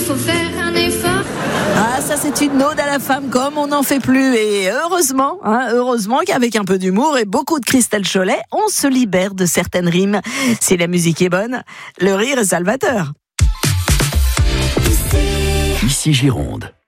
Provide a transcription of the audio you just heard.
faut faire un effort. Ah, ça c'est une ode à la femme comme on n'en fait plus. Et heureusement qu'avec un peu d'humour et beaucoup de Christelle Cholet, on se libère de certaines rimes. Si la musique est bonne, le rire est salvateur. Ici Gironde.